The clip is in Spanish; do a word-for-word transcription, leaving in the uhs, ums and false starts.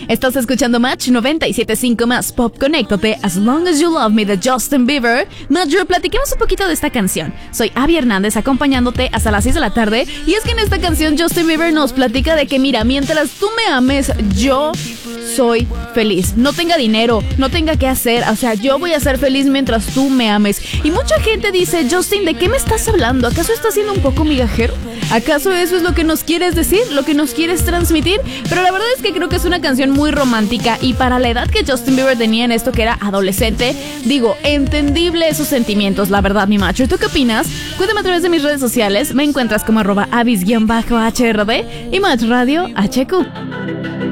Estás escuchando Match noventa y siete punto cinco más Pop. Conéctate, As Long As You Love Me de Justin Bieber. Match, platiquemos un poquito de esta canción. Soy Abby Hernández acompañándote hasta las seis de la tarde. Y es que en esta canción Justin Bieber nos platica de que mira, mientras tú me ames, yo soy feliz. No tenga dinero, no tenga qué hacer, o sea, yo voy a ser feliz mientras tú me ames. Y mucha gente dice, Justin, ¿de qué me estás hablando? ¿Acaso estás siendo un poco migajero? ¿Acaso eso es lo que nos quieres decir? ¿Lo que nos quieres transmitir? Pero la verdad es que creo que es una canción muy romántica y para la edad que Justin Bieber tenía en esto que era adolescente, digo, entendible esos sentimientos, la verdad, mi macho. ¿Tú qué opinas? Cuéntame a través de mis redes sociales. Me encuentras como arroba abis-hrd y Match Radio H Q.